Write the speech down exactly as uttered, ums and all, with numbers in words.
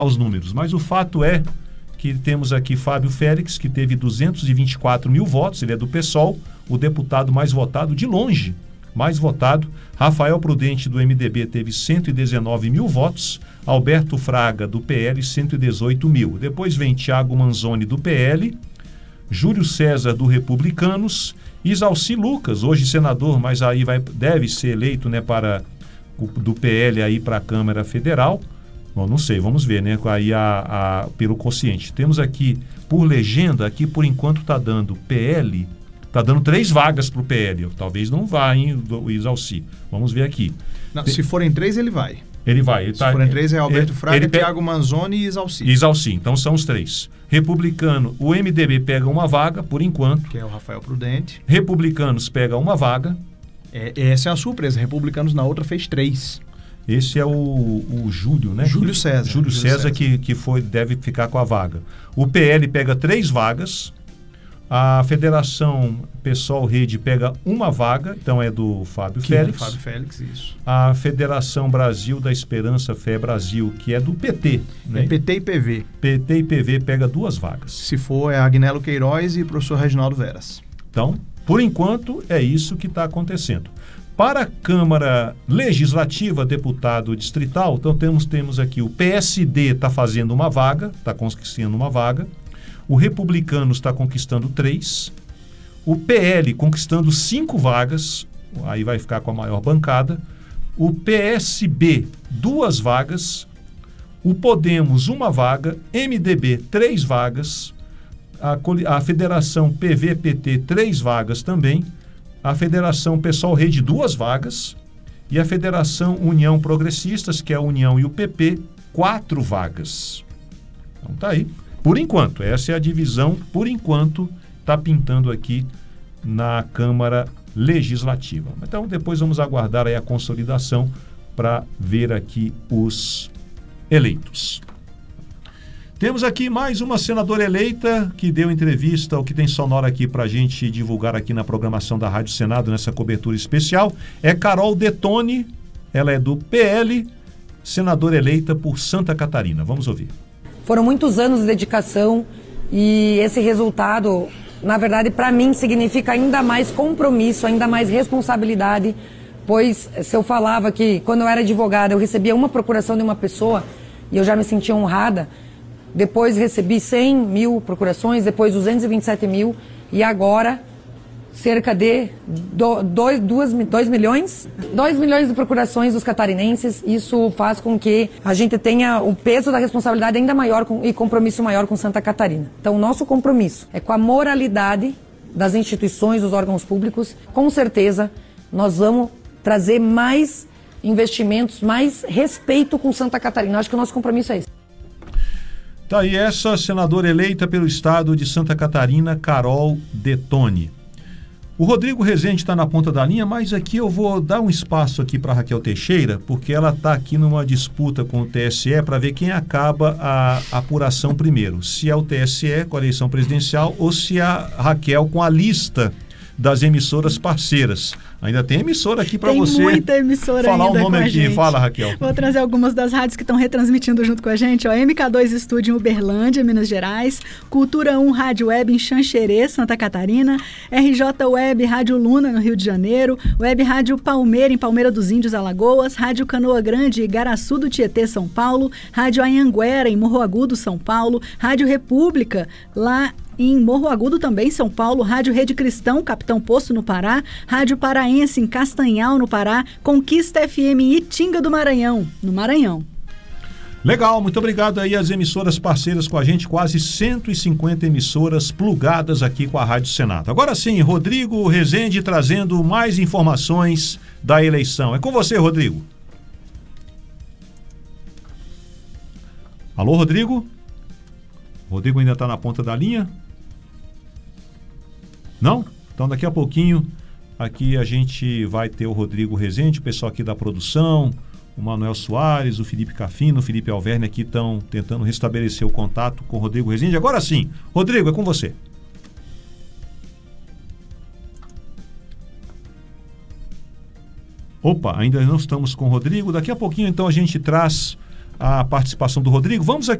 aos números, mas o fato é que temos aqui Fábio Félix, que teve duzentos e vinte e quatro mil votos, ele é do PSOL, o deputado mais votado de longe, mais votado. Rafael Prudente, do M D B, teve cento e dezenove mil votos, Alberto Fraga, do P L, cento e dezoito mil. Depois vem Thiago Manzoni, do P L, Júlio César, do Republicanos, Isalci Lucas, hoje senador, mas aí vai, deve ser eleito, né, para, do P L aí para a Câmara Federal. Bom, não sei, vamos ver, né? Aí a, a, pelo quociente. Temos aqui, por legenda, aqui por enquanto está dando P L, está dando três vagas para o P L. Talvez não vá, hein, o Isalci. Vamos ver aqui. Não, se forem três, ele vai. Ele vai. Ele se tá, forem três, é Alberto ele, Fraga, ele pega, Thiago Manzoni e Isalci. Isalci, então são os três. Republicano, o M D B pega uma vaga, por enquanto. Que é o Rafael Prudente. Republicanos pega uma vaga. É, essa é a surpresa. Republicanos na outra fez três. Esse é o, o Júlio, né? Júlio César. Júlio, Júlio César, César. Que, que foi, deve ficar com a vaga. O P L pega três vagas. A Federação PSOL Rede pega uma vaga, então é do Fábio que Félix. É do Fábio Félix, isso. A Federação Brasil da Esperança Fé Brasil, que é do P T. Né? É P T e P V. P T e P V pega duas vagas. Se for, é Agnello Queiroz e o professor Reginaldo Veras. Então, por enquanto, é isso que está acontecendo. Para a Câmara Legislativa, deputado distrital, então temos, temos aqui o P S D está fazendo uma vaga, está conquistando uma vaga. O Republicanos está conquistando três. O P L conquistando cinco vagas, aí vai ficar com a maior bancada. O P S B, duas vagas. O Podemos, uma vaga. M D B, três vagas. A, a Federação P V P T, três vagas também. A Federação PSOL Rede, duas vagas. E a Federação União Progressistas, que é a União e o P P, quatro vagas. Então tá aí. Por enquanto, essa é a divisão, por enquanto, está pintando aqui na Câmara Legislativa. Então, depois vamos aguardar aí a consolidação para ver aqui os eleitos. Temos aqui mais uma senadora eleita que deu entrevista, o que tem sonora aqui para a gente divulgar aqui na programação da Rádio Senado, nessa cobertura especial. É Carol Detoni, ela é do P L, senadora eleita por Santa Catarina. Vamos ouvir. Foram muitos anos de dedicação e esse resultado, na verdade, para mim, significa ainda mais compromisso, ainda mais responsabilidade, pois se eu falava que quando eu era advogada eu recebia uma procuração de uma pessoa e eu já me sentia honrada, depois recebi cem mil procurações, depois duzentos e vinte e sete mil e agora cerca de dois milhões de procurações dos catarinenses. Isso faz com que a gente tenha o peso da responsabilidade ainda maior com, e compromisso maior com Santa Catarina. Então, o nosso compromisso é com a moralidade das instituições, dos órgãos públicos. Com certeza, nós vamos trazer mais investimentos, mais respeito com Santa Catarina. Eu acho que o nosso compromisso é esse. Tá aí essa senadora eleita pelo estado de Santa Catarina, Carol Detoni. O Rodrigo Rezende está na ponta da linha, mas aqui eu vou dar um espaço aqui para Raquel Teixeira, porque ela está aqui numa disputa com o T S E para ver quem acaba a apuração primeiro. Se é o T S E com a eleição presidencial ou se é a Raquel com a lista das emissoras parceiras. Ainda tem emissora aqui para você. Tem muita emissora falar ainda o nome com a aqui. gente. Fala, Raquel. Vou trazer algumas das rádios que estão retransmitindo junto com a gente. Ó, M K dois Estúdio em Uberlândia, Minas Gerais. Cultura um Rádio Web em Xanxerê, Santa Catarina. R J Web Rádio Luna, no Rio de Janeiro. Web Rádio Palmeira, em Palmeira dos Índios, Alagoas. Rádio Canoa Grande, Igaraçu do Tietê, São Paulo. Rádio Anhanguera, em Morro Agudo, São Paulo. Rádio República, lá em Morro Agudo também, São Paulo. Rádio Rede Cristão, Capitão Poço, no Pará. Rádio Paraense, em Castanhal, no Pará. Conquista F M em Itinga do Maranhão, no Maranhão. Legal, muito obrigado aí às emissoras parceiras com a gente, quase cento e cinquenta emissoras plugadas aqui com a Rádio Senado. Agora sim, Rodrigo Rezende trazendo mais informações da eleição. É com você, Rodrigo. Alô, Rodrigo? Rodrigo ainda está na ponta da linha? Não? Então daqui a pouquinho aqui a gente vai ter o Rodrigo Rezende, o pessoal aqui da produção, o Manuel Soares, o Felipe Cafino, o Felipe Alverne aqui estão tentando restabelecer o contato com o Rodrigo Rezende. Agora sim, Rodrigo, é com você. Opa, ainda não estamos com o Rodrigo. Daqui a pouquinho então a gente traz a participação do Rodrigo. Vamos aqui